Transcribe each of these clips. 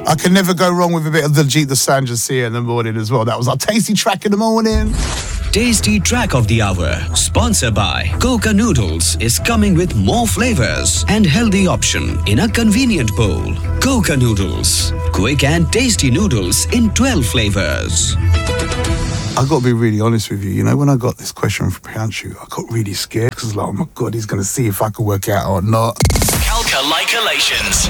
I can never go wrong with a bit of Diljit Dosanjh here in the morning as well. That was our tasty track in the morning. Tasty Track of the Hour, sponsored by Coca Noodles, is coming with more flavors and healthy option in a convenient bowl. Coca Noodles, quick and tasty noodles in 12 flavors. I've got to be really honest with you. You know, when I got this question from Priyanshu, I got really scared because I was like, oh my God, he's going to see if I can work it out or not. Calculations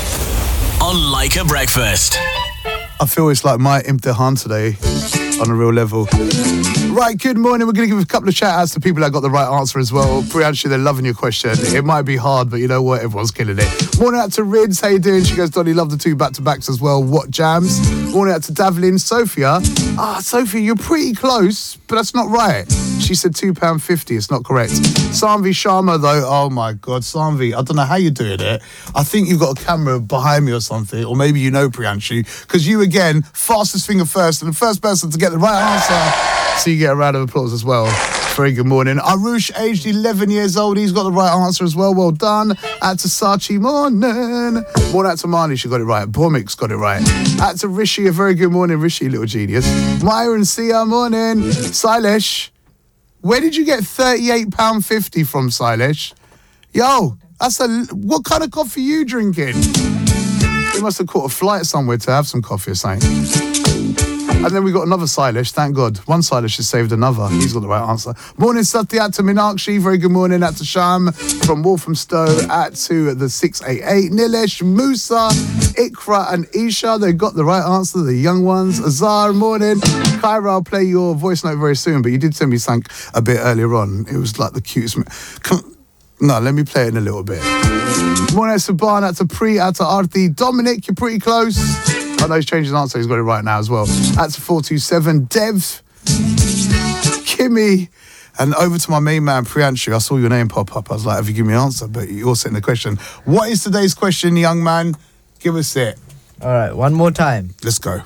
on Leica Breakfast. I feel it's like my imtihan today on a real level. Right, good morning. We're going to give a couple of shout-outs to people that got the right answer as well. Priyanshu, they're loving your question. It might be hard, but you know what? Everyone's killing it. Morning out to Rids. How you doing? She goes, Donny, love the 2 back-to-backs as well. What jams? Morning out to Davlin. Sophia. Sophia, you're pretty close, but that's not right. She said £2.50. It's not correct. Sanvi Sharma, though. Oh, my God. Sanvi, I don't know how you're doing it. I think you've got a camera behind me or something, or maybe you know Priyanshu, because you, again, fastest finger first, and the first person to get the right answer. So you get a round of applause as well. Very good morning. Arush, aged 11 years old. He's got the right answer as well. Well done. Out to Sachi, morning. Morning out to Marnie, she got it right. Bormix got it right. Out to Rishi, a very good morning. Rishi, little genius. Maya and Sia, morning. Silesh, where did you get £38.50 from, Silesh? Yo, what kind of coffee are you drinking? You must have caught a flight somewhere to have some coffee or something. And then we got another Silesh, thank God. One Silesh has saved another. He's got the right answer. Morning, Satya, out to Minakshi. Very good morning. Out to Sham from Walthamstow. Out to the 688. Nilesh, Musa, Ikra and Isha. They got the right answer, the young ones. Azar, morning. Kyra, I'll play your voice note very soon, but you did send me something a bit earlier on. It was like the cutest... No, let me play it in a little bit. Morning, Saban. Out to Pri, out to Arti. Dominic, you're pretty close. I know he's changed his answer. He's got it right now as well. That's 427. Dev, Kimmy, and over to my main man, Priyanshu. I saw your name pop up. I was like, have you given me an answer? But you're sitting the question. What is today's question, young man? Give us it. All right, one more time. Let's go.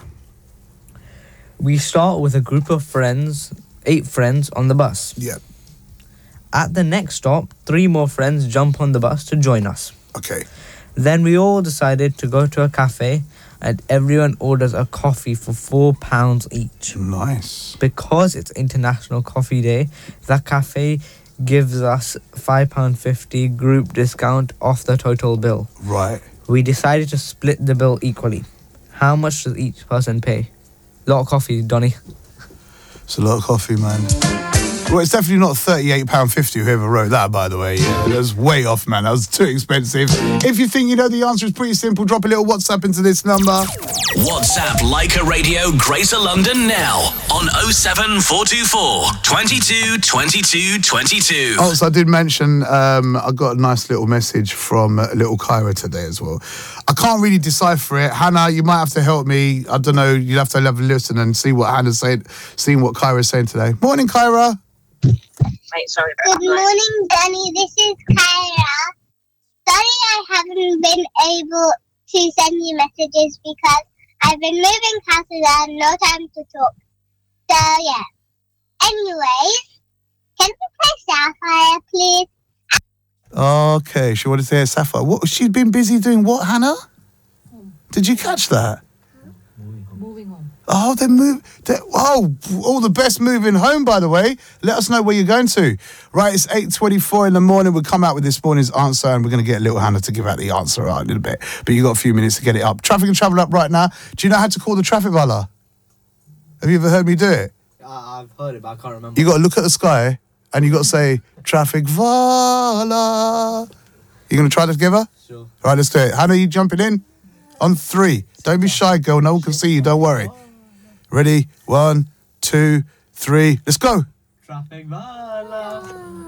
We start with a group of friends, 8 friends on the bus. Yeah. At the next stop, 3 more friends jump on the bus to join us. Okay. Then we all decided to go to a cafe and everyone orders a coffee for £4 each. Nice. Because it's International Coffee Day, that cafe gives us £5.50 group discount off the total bill. Right. We decided to split the bill equally. How much does each person pay? A lot of coffee, Donny. It's a lot of coffee, man. Well, it's definitely not £38.50, whoever wrote that, by the way. Yeah, that was way off, man. That was too expensive. If you think you know the answer is pretty simple, drop a little WhatsApp into this number. WhatsApp Leica Radio Greater London now on 07424 22 22 22. Oh, so I did mention I got a nice little message from little Kyra today as well. I can't really decipher it. Hannah, you might have to help me. I don't know. You'd have to have a listen and see what Hannah's saying, seeing what Kyra's saying today. Morning, Kyra. Wait, sorry. Good morning, Danny. This is Kyra. Sorry I haven't been able to send you messages because I've been moving houses and no time to talk. So, yeah. Anyways, can we play Sapphire, please? Okay, she wanted to hear Sapphire. What? She's been busy doing what, Hannah? Did you catch that? Moving home. Oh, all the best moving home, by the way. Let us know where you're going to. Right, it's 8:24 in the morning. We'll come out with this morning's answer and we're going to get little Hannah to give out the answer a little bit. But you got a few minutes to get it up. Traffic and travel up right now. Do you know how to call the traffic vala? Have you ever heard me do it? I've heard it, but I can't remember. You got to look at the sky and you got to say, traffic vala. You going to try that together? Sure. All right, let's do it. Hannah, you jumping in? On 3. Don't be shy, girl. No one can see you. Don't worry. Ready? 1, 2, 3. Let's go. Traffic Vala.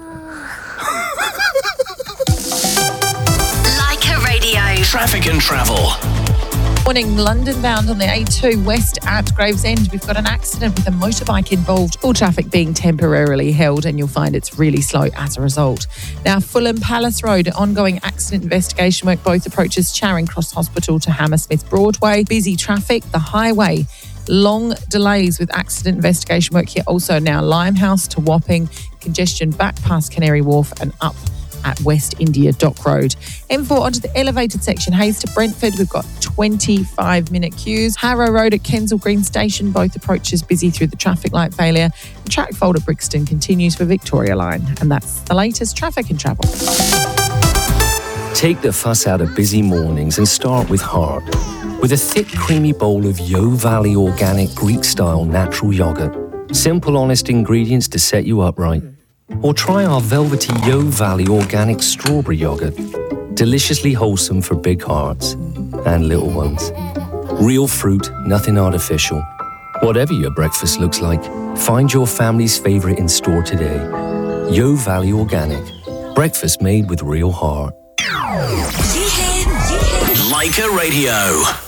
Leica Radio. Traffic and travel. Morning, London bound on the A2 west at Gravesend. We've got an accident with a motorbike involved. All traffic being temporarily held and you'll find it's really slow as a result. Now, Fulham Palace Road, ongoing accident investigation work. Both approaches Charing Cross Hospital to Hammersmith Broadway. Busy traffic, the highway. Long delays with accident investigation work here. Also now Limehouse to Wapping. Congestion back past Canary Wharf and up at West India Dock Road. M4 onto the elevated section, Hayes to Brentford. We've got 25-minute queues. Harrow Road at Kensal Green Station, both approaches busy through the traffic light failure. The track fold at Brixton continues for Victoria Line. And that's the latest traffic and travel. Take the fuss out of busy mornings and start with heart. With a thick, creamy bowl of Yo Valley organic Greek-style natural yogurt. Simple, honest ingredients to set you up right. Or try our velvety Yo Valley organic strawberry yogurt. Deliciously wholesome for big hearts and little ones. Real fruit, nothing artificial. Whatever your breakfast looks like, find your family's favourite in store today. Yo Valley Organic. Breakfast made with real heart. Leica Radio.